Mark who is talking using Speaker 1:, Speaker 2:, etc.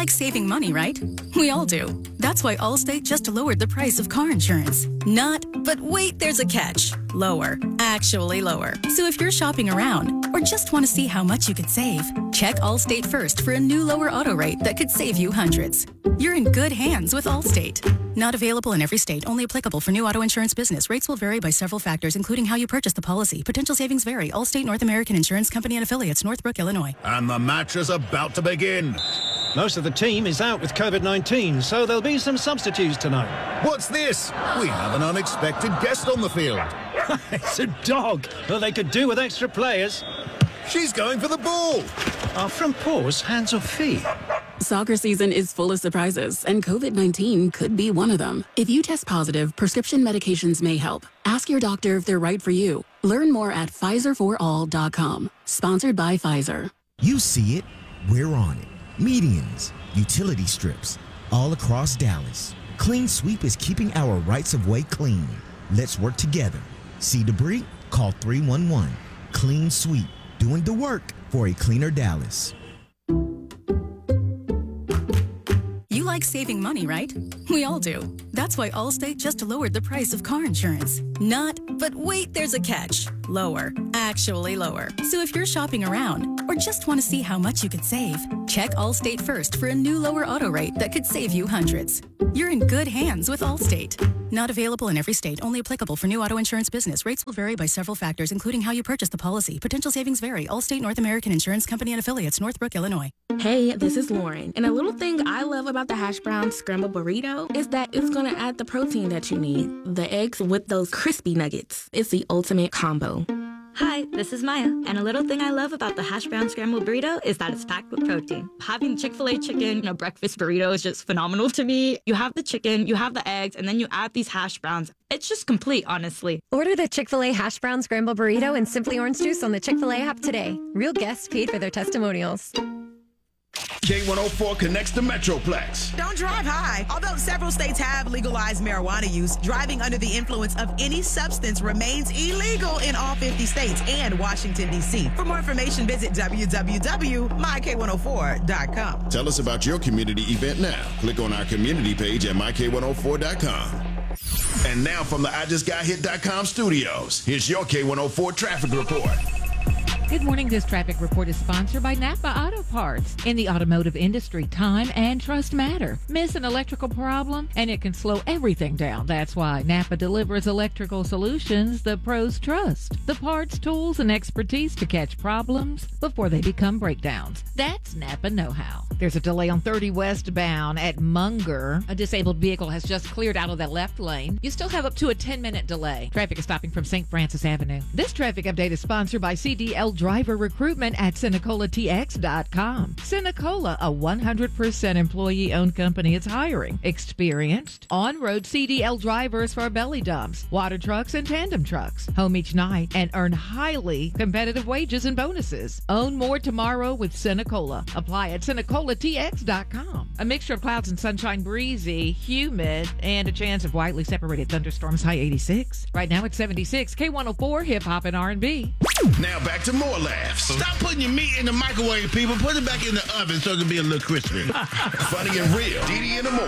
Speaker 1: like saving money, right? We all do. That's why Allstate just lowered the price of car insurance. Not, but wait, there's a catch. Lower. Actually lower. So if you're shopping around or just want to see how much you could save, check Allstate first for a new lower auto rate that could save you hundreds. You're in good hands with Allstate. Not available in every state. Only applicable for new auto insurance business. Rates will vary by several factors, including how you purchase the policy. Potential savings vary. Allstate North American Insurance Company and affiliates, Northbrook, Illinois.
Speaker 2: And the match is about to begin.
Speaker 3: Most of the team is out with COVID-19, so there'll be some substitutes tonight.
Speaker 2: What's this? We have an unexpected guest on the field.
Speaker 3: It's a dog. Well, they could do with extra players.
Speaker 2: She's going for the ball.
Speaker 3: Are front paws hands or feet?
Speaker 4: Soccer season is full of surprises, and COVID-19 could be one of them. If you test positive, prescription medications may help. Ask your doctor if they're right for you. Learn more at PfizerForAll.com. Sponsored by Pfizer.
Speaker 5: You see it, we're on it. Medians, utility strips, all across Dallas. Clean Sweep is keeping our rights of way clean. Let's work together. See debris? Call 311. Clean Sweep, doing the work for a cleaner Dallas.
Speaker 1: You like saving money, right? We all do. That's why Allstate just lowered the price of car insurance. Not, but wait, there's a catch. Lower. Actually lower. So if you're shopping around or just want to see how much you could save, check Allstate first for a new lower auto rate that could save you hundreds. You're in good hands with Allstate. Not available in every state. Only applicable for new auto insurance business. Rates will vary by several factors, including how you purchase the policy. Potential savings vary. Allstate North American Insurance Company and affiliates, Northbrook, Illinois.
Speaker 6: Hey, this is Lauren. And a little thing I love about the hash brown scrambled burrito is that it's going to add the protein that you need. The eggs with those crispy nuggets. It's the ultimate combo.
Speaker 7: Hi, this is Maya, and a little thing I love about the hash brown scrambled burrito is that it's packed with protein. Having Chick-fil-A chicken in a breakfast burrito is just phenomenal to me. You have the chicken, you have the eggs, and then you add these hash browns. It's just complete, honestly.
Speaker 8: Order the Chick-fil-A hash brown scrambled burrito and Simply Orange Juice on the Chick-fil-A app today. Real guests paid for their testimonials.
Speaker 2: K104 connects the Metroplex.
Speaker 9: Don't drive high. Although several states have legalized marijuana use, driving under the influence of any substance remains illegal in all 50 states and Washington, D.C. For more information, visit www.myk104.com.
Speaker 2: Tell us about your community event now. Click on our community page at myk104.com. And now from the IJustGotHit.com studios, here's your K104 traffic report.
Speaker 10: Good morning. This traffic report is sponsored by Napa Auto Parts. In the automotive industry, time and trust matter. Miss an electrical problem and it can slow everything down. That's why Napa delivers electrical solutions the pros trust. The parts, tools, and expertise to catch problems before they become breakdowns. That's Napa know-how. There's a delay on 30 westbound at Munger. A disabled vehicle has just cleared out of the left lane. You still have up to a 10-minute delay. Traffic is stopping from St. Francis Avenue. This traffic update is sponsored by CDL Driver Recruitment at CenicolaTX.com. Cenicola, a 100% employee-owned company, is hiring experienced on-road CDL drivers for belly dumps, water trucks, and tandem trucks. Home each night and earn highly competitive wages and bonuses. Own more tomorrow with Cenicola. Apply at CenicolaTX.com. A mixture of clouds and sunshine, breezy, humid, and a chance of widely separated thunderstorms. High 86. Right now it's 76. K104 Hip Hop and R&B.
Speaker 2: Now back to more laughs.
Speaker 11: Stop putting your meat in the microwave, people. Put it back in the oven so it can be a little crispy.
Speaker 2: Funny and real. Dee Dee in the morning.